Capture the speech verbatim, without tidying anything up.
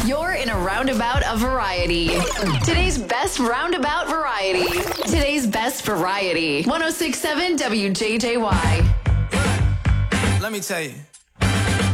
You're in a roundabout of variety. Today's best roundabout variety. Today's best variety. one oh six point seven W J J Y. Let me tell you.